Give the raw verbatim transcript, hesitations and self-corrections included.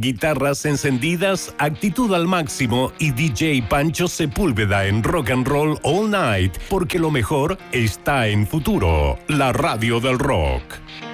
guitarras encendidas, actitud al máximo y D J Pancho Sepúlveda en Rock and Roll All Night, porque lo mejor está en Futuro, la radio del rock.